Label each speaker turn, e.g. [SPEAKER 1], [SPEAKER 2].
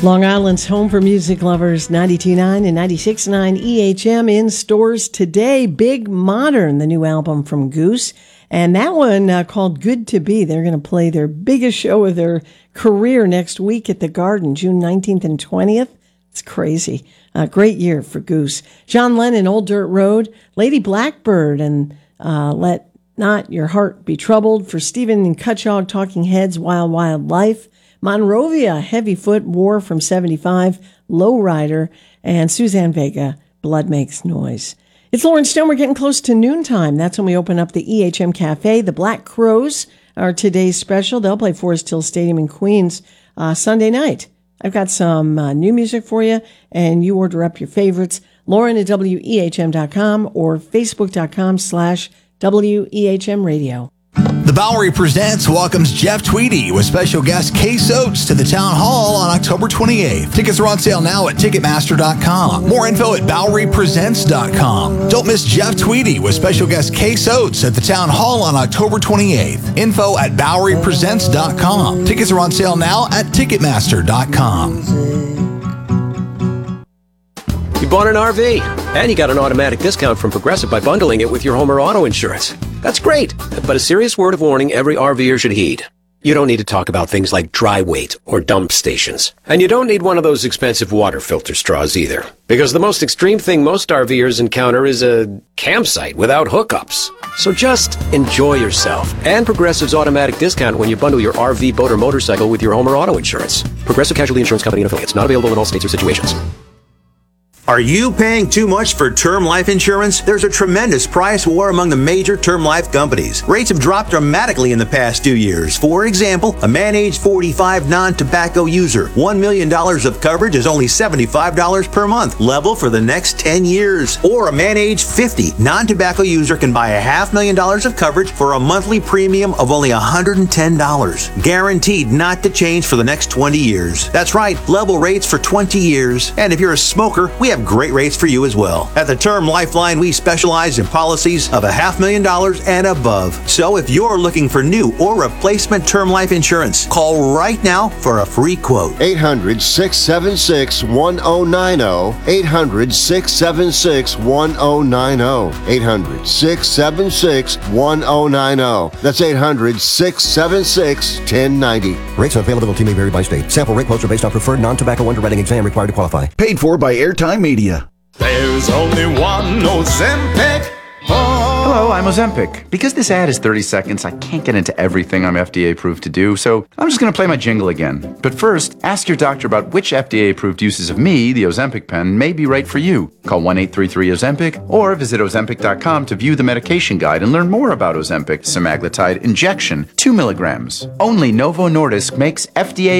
[SPEAKER 1] Long Island's home for music lovers, 92.9 and 96.9 EHM in stores today. Big Modern, the new album from Goose. And that one called Good to Be. They're going to play their biggest show of their career next week at the Garden, June 19th and 20th. It's crazy. Great year for Goose. John Lennon, Old Dirt Road. Lady Blackbird and Let Not Your Heart Be Troubled. For Stephen and Cutchog, Talking Heads, Wild Wild Life. Monrovia, Heavy Foot, War from 75, Lowrider, and Suzanne Vega, Blood Makes Noise. It's Lauren Stone. We're getting close to noontime. That's when we open up the EHM Cafe. The Black Crows are today's special. They'll play Forest Hill Stadium in Queens Sunday night. I've got some new music for you, and you order up your favorites. Lauren at WEHM.com or Facebook.com/WEHM Radio.
[SPEAKER 2] The Bowery Presents welcomes Jeff Tweedy with special guest Case Oates to the Town Hall on October 28th. Tickets are on sale now at Ticketmaster.com. More info at BoweryPresents.com. Don't miss Jeff Tweedy with special guest Case Oates at the Town Hall on October 28th. Info at BoweryPresents.com. Tickets are on sale now at Ticketmaster.com.
[SPEAKER 3] You bought an RV, and you got an automatic discount from Progressive by bundling it with your home or auto insurance. That's great, but a serious word of warning every RVer should heed. You don't need to talk about things like dry weight or dump stations. And you don't need one of those expensive water filter straws either. Because the most extreme thing most RVers encounter is a campsite without hookups. So just enjoy yourself and Progressive's automatic discount when you bundle your RV, boat, or motorcycle with your home or auto insurance. Progressive Casualty Insurance Company and affiliates. Not available in all states or situations.
[SPEAKER 4] Are you paying too much for term life insurance? There's a tremendous price war among the major term life companies. Rates have dropped dramatically in the past 2 years. For example, a man age 45 non-tobacco user, $1 million of coverage is only $75 per month, level for the next 10 years. Or a man age 50 non-tobacco user can buy $500,000 of coverage for a monthly premium of only $110, guaranteed not to change for the next 20 years. That's right, level rates for 20 years. And if you're a smoker, we have great rates for you as well. At the Term Lifeline, we specialize in policies of $500,000 and above. So if you're looking for new or replacement term life insurance, call right now for a free quote.
[SPEAKER 5] 800-676-1090. 800-676-1090. 800-676-1090. That's 800-676-1090.
[SPEAKER 6] Rates availability may vary by state. Sample rate quotes are based on preferred non-tobacco underwriting exam required to qualify.
[SPEAKER 2] Paid for by Airtime Media.
[SPEAKER 7] There's only one Ozempic.
[SPEAKER 8] Hello, I'm Ozempic. Because this ad is 30 seconds, I can't get into everything I'm FDA approved to do, so I'm just going to play my jingle again. But first, ask your doctor about which FDA approved uses of me, the Ozempic pen, may be right for you. Call 1-833-OZEMPIC or visit Ozempic.com to view the medication guide and learn more about Ozempic semaglutide injection, 2 milligrams. Only Novo Nordisk makes FDA